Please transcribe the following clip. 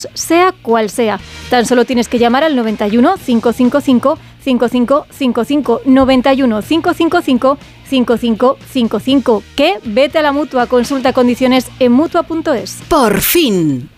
sea cual sea. Tan solo tienes que llamar al 91 555 5555, 91 555 5555. Que vete a la Mutua, consulta condiciones en Mutua.es. Por fin.